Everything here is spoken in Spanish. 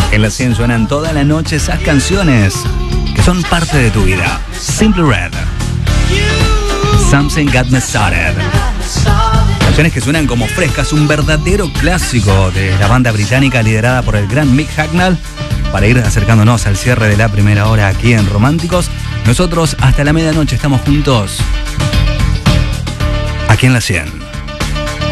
En la 100 suenan toda la noche esas canciones que son parte de tu vida. Simply Red, Something Got Me Started. Canciones que suenan como frescas, un verdadero clásico de la banda británica liderada por el gran Mick Hucknall. Para ir acercándonos al cierre de la primera hora aquí en Románticos, nosotros hasta la medianoche estamos juntos aquí en la 100.